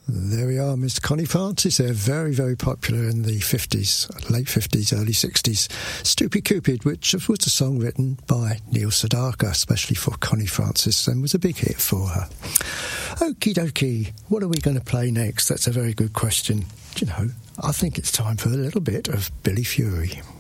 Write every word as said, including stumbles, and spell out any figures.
There we are, Miss Connie Francis. They're very, very popular in the fifties, late fifties, early sixties. Stupid Cupid, which was a song written by Neil Sedaka, especially for Connie Francis, and was a big hit for her. Okie dokie, what are we going to play next? That's a very good question. Do you know, I think it's time for a little bit of Billy Fury.